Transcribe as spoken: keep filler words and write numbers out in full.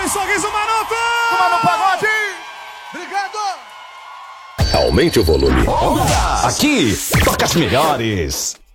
e sorriso maroto! Mano Pagode! Obrigado! Aumente o volume. Aqui, toca as melhores.